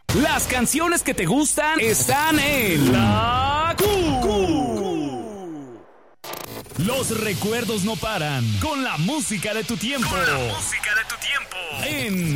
Las canciones que te gustan están en La Q. Los recuerdos no paran con la música de tu tiempo. En